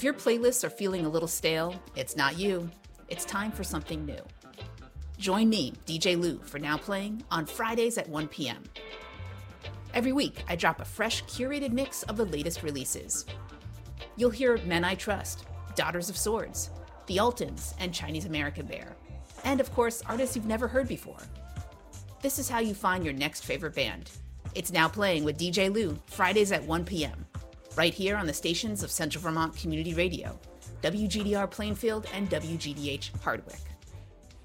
If your playlists are feeling a little stale, it's not you. It's time for something new. Join me, DJ Lou, for Now Playing on Fridays at 1 p.m. Every week, I drop a fresh, curated mix of the latest releases. You'll hear Men I Trust, Daughters of Swords, The Altons, and Chinese American Bear. And of course, artists you've never heard before. This is how you find your next favorite band. It's Now Playing with DJ Lou, Fridays at 1 p.m. Right here on the stations of Central Vermont Community Radio, WGDR Plainfield and WGDH Hardwick.